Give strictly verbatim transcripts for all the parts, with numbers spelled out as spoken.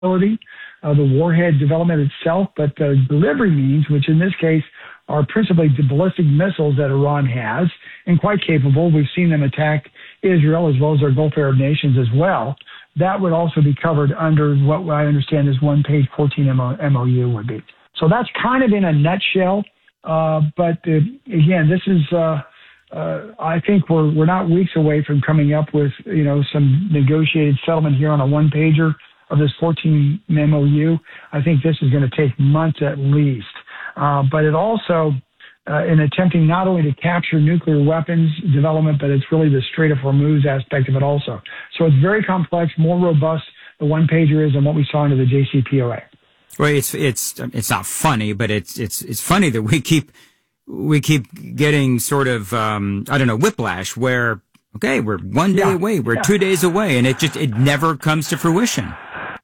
facility, uh, the warhead development itself, but the delivery means, which in this case are principally the ballistic missiles that Iran has, and quite capable. We've seen them attack Israel as well as our Gulf Arab nations as well. That would also be covered under what I understand is one page fourteen M O U would be. So that's kind of in a nutshell. Uh, but uh, again, this is, uh, uh, I think we're, we're not weeks away from coming up with, you know, some negotiated settlement here on a one pager of this fourteen M O U. I think this is going to take months at least. Uh, but it also, uh, in attempting not only to capture nuclear weapons development, but it's really the Strait of Hormuz aspect of it also. So it's very complex, more robust, the one pager is, than what we saw under the J C P O A. Well, it's it's it's not funny, but it's it's it's funny that we keep we keep getting sort of um, I don't know whiplash where okay we're one day yeah. away, we're yeah. two days away, and it just it never comes to fruition.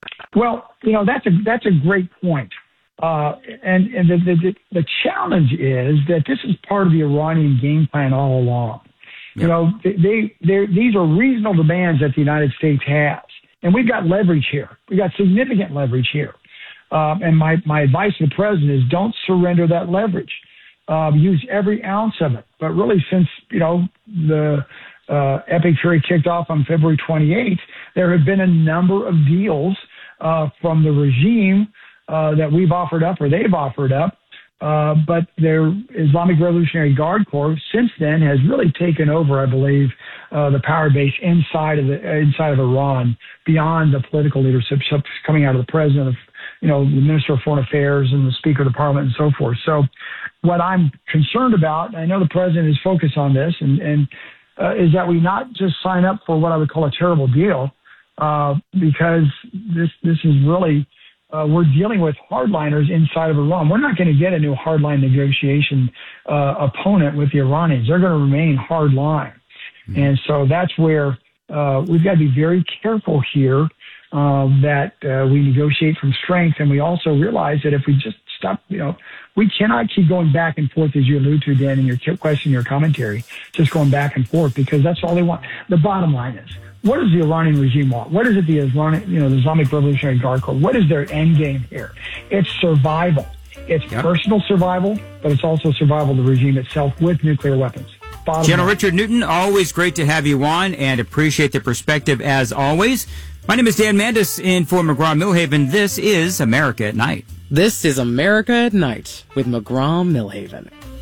Well, you know that's a that's a great point, uh, and and the, the the challenge is that this is part of the Iranian game plan all along. Yep. You know they they these are reasonable demands that the United States has, and we've got leverage here. We've got significant leverage here. Um, and my, my advice to the president is don't surrender that leverage. Um, use every ounce of it. But really, since, you know, the uh, Epic Fury kicked off on February twenty-eighth, there have been a number of deals uh, from the regime uh, that we've offered up or they've offered up. Uh, but their Islamic Revolutionary Guard Corps since then has really taken over, I believe, uh, the power base inside of the inside of Iran, beyond the political leadership coming out of the president, of, you know, the Minister of Foreign Affairs and the Speaker of the Parliament and so forth. So what I'm concerned about, and I know the president is focused on this, and, and uh, is that we not just sign up for what I would call a terrible deal, uh, because this this is really, uh, we're dealing with hardliners inside of Iran. We're not going to get a new hardline negotiation uh, opponent with the Iranians. They're going to remain hardline. Mm-hmm. And so that's where uh, we've got to be very careful here. Uh, that uh, we negotiate from strength, and we also realize that if we just stop, you know, we cannot keep going back and forth, as you allude to, Dan, in your question, your commentary, just going back and forth, because that's all they want. The bottom line is, what does the Iranian regime want? What is it the Islamic, you know, the Islamic Revolutionary Guard Corps? What is their end game here? It's survival. It's yep. personal survival, but it's also survival of the regime itself with nuclear weapons. Bottom General line. Richard Newton, always great to have you on, and appreciate the perspective as always. My name is Dan Mandis in for McGraw-Milhaven. This is America at Night. This is America at Night with McGraw-Milhaven.